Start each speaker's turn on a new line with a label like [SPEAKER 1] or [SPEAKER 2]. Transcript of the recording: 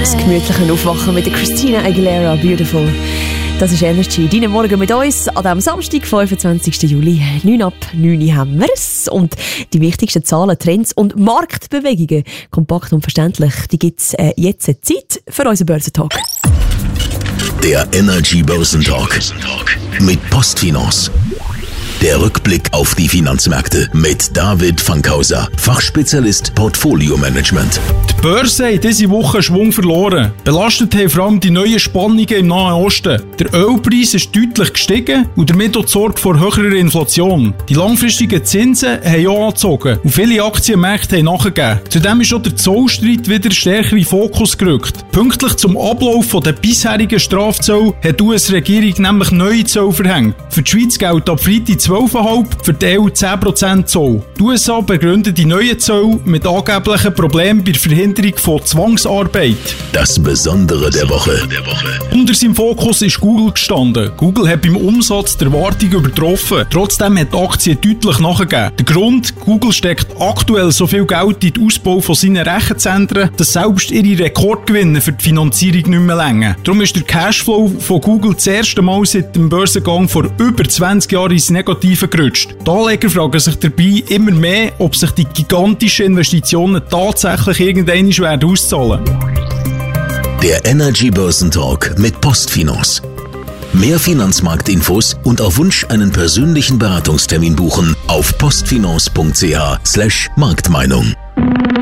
[SPEAKER 1] das gemütliche Aufwachen mit der Christina Aguilera, Beautiful. Das ist Energy. Deinen Morgen mit uns an diesem Samstag, 25. Juli. 9 ab 9 haben wir es. Und die wichtigsten Zahlen, Trends und Marktbewegungen, kompakt und verständlich, die gibt es jetzt Zeit für unseren Börsentalk.
[SPEAKER 2] Der Energy Börsentalk mit Postfinance. Der Rückblick auf die Finanzmärkte mit David Fankhauser, Fachspezialist Portfolio-Management.
[SPEAKER 3] Die Börse hat diese Woche Schwung verloren. Belastet haben vor allem die neuen Spannungen im Nahen Osten. Der Ölpreis ist deutlich gestiegen und damit auch die Sorge vor höherer Inflation. Die langfristigen Zinsen haben auch angezogen und viele Aktienmärkte haben nachgegeben. Zudem ist auch der Zollstreit wieder stärker in den Fokus gerückt. Pünktlich zum Ablauf der bisherigen Strafzölle hat die US-Regierung nämlich neue Zölle verhängt. Für die Schweiz gilt ab Freitag 12,5%, für die EU 10% Zoll. Die USA begründen die neuen Zölle mit angeblichen Problemen bei der Verhinderung von Zwangsarbeit.
[SPEAKER 2] Das Besondere der Woche.
[SPEAKER 3] Unter seinem Fokus ist Google gestanden. Google hat beim Umsatz die Erwartung übertroffen. Trotzdem hat die Aktie deutlich nachgegeben. Der Grund: Google steckt aktuell so viel Geld in den Ausbau von seinen Rechenzentren, dass selbst ihre Rekordgewinne für die Finanzierung nicht mehr reichen. Darum ist der Cashflow von Google das erste Mal seit dem Börsengang vor über 20 Jahren ins Negative gerutscht. Die Anleger fragen sich dabei immer mehr, ob sich die gigantischen Investitionen tatsächlich irgendwann werden auszahlen.
[SPEAKER 2] Der Energy Börsentalk mit Postfinance. Mehr Finanzmarktinfos und auf Wunsch einen persönlichen Beratungstermin buchen auf postfinance.ch/Marktmeinung.